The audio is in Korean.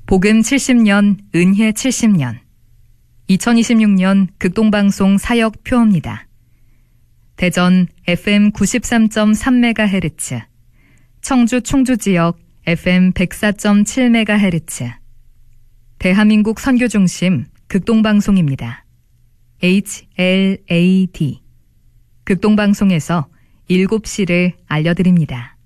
복음 70년, 은혜 70년. 2026년 극동방송 사역 표어입니다. 대전 FM 93.3MHz, 청주 충주지역 FM 104.7MHz, 대한민국 선교중심 극동방송입니다. HLAD. 극동방송에서 7시를 알려드립니다.